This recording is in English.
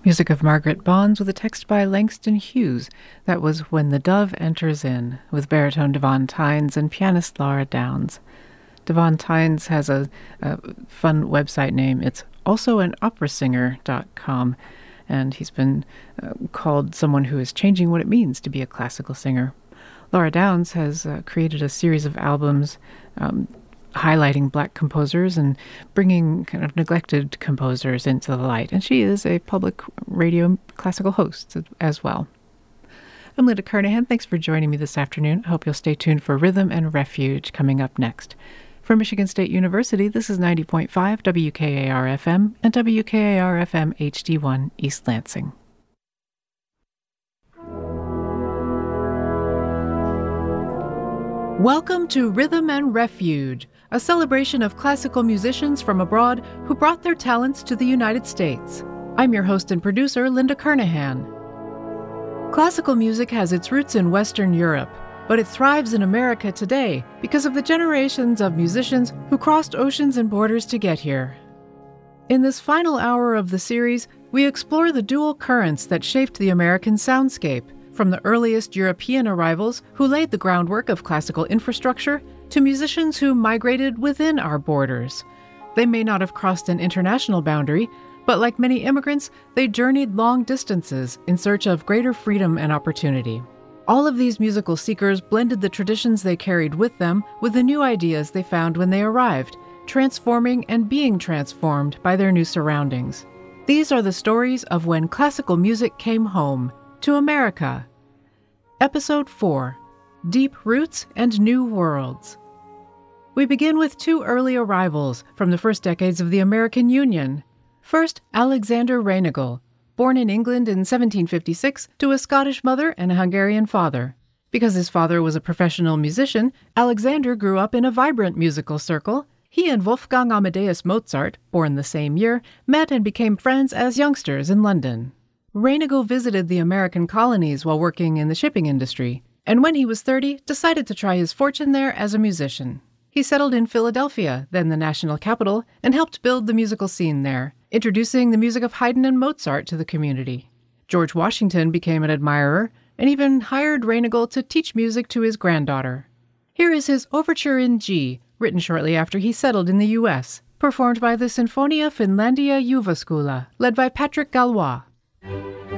Music of Margaret Bonds with a text by Langston Hughes. That was When the Dove Enters In, with baritone Devon Tynes and pianist Laura Downs. Devon Tynes has a fun website name. It's also an operasinger.com, and he's been called someone who is changing what it means to be a classical singer. Laura Downs has created a series of albums highlighting Black composers and bringing kind of neglected composers into the light. And she is a public radio classical host as well. I'm Linda Carnahan. Thanks for joining me this afternoon. I hope you'll stay tuned for Rhythm and Refuge coming up next. From Michigan State University, this is 90.5 WKAR-FM and WKAR-FM HD1 East Lansing. Welcome to Rhythm and Refuge, a celebration of classical musicians from abroad who brought their talents to the United States. I'm your host and producer, Linda Carnahan. Classical music has its roots in Western Europe, but it thrives in America today because of the generations of musicians who crossed oceans and borders to get here. In this final hour of the series, we explore the dual currents that shaped the American soundscape, from the earliest European arrivals who laid the groundwork of classical infrastructure to musicians who migrated within our borders. They may not have crossed an international boundary, but like many immigrants, they journeyed long distances in search of greater freedom and opportunity. All of these musical seekers blended the traditions they carried with them with the new ideas they found when they arrived, transforming and being transformed by their new surroundings. These are the stories of when classical music came home to America. Episode 4, Deep Roots and New Worlds. We begin with two early arrivals from the first decades of the American Union. First, Alexander Reinagel, born in England in 1756 to a Scottish mother and a Hungarian father. Because his father was a professional musician, Alexander grew up in a vibrant musical circle. He and Wolfgang Amadeus Mozart, born the same year, met and became friends as youngsters in London. Reinagel visited the American colonies while working in the shipping industry, and when he was 30, decided to try his fortune there as a musician. He settled in Philadelphia, then the national capital, and helped build the musical scene there, introducing the music of Haydn and Mozart to the community. George Washington became an admirer and even hired Reinagel to teach music to his granddaughter. Here is his Overture in G, written shortly after he settled in the U.S., performed by the Sinfonia Finlandia Juvaskulla, led by Patrick Gallois.